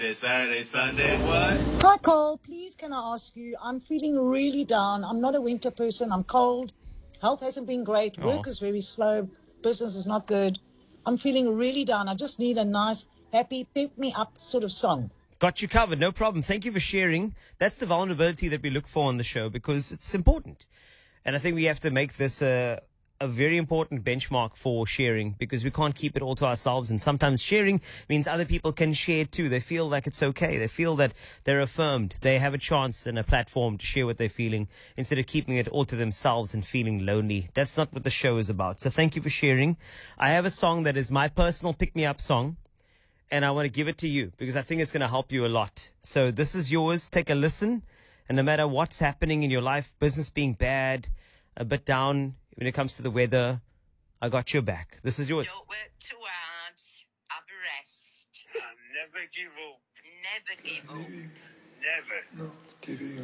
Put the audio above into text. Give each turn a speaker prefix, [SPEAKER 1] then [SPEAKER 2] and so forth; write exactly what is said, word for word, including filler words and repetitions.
[SPEAKER 1] It's Saturday, Sunday, what?
[SPEAKER 2] Hi, Cole. Please, can I ask you? I'm feeling really down. I'm not a winter person. I'm cold. Health hasn't been great.
[SPEAKER 3] Oh.
[SPEAKER 2] Work is very slow. Business is not good. I'm feeling really down. I just need a nice, happy, pick me up sort of song.
[SPEAKER 3] Got you covered. No problem. Thank you for sharing. That's the vulnerability that we look for on the show because it's important. And I think we have to make this a, a very important benchmark for sharing because we can't keep it all to ourselves. And sometimes sharing means other people can share too. They feel like it's okay. They feel that they're affirmed. They have a chance and a platform to share what they're feeling instead of keeping it all to themselves and feeling lonely. That's not what the show is about. So thank you for sharing. I have a song that is my personal pick-me-up song. And I want to give it to you because I think it's going to help you a lot. So this is yours. Take a listen. And no matter what's happening in your life, business being bad, a bit down when it comes to the weather, I got your back. This is yours.
[SPEAKER 4] Don't work too hard. Have a rest.
[SPEAKER 5] And never give up.
[SPEAKER 4] Never give up.
[SPEAKER 5] Never.
[SPEAKER 6] Not giving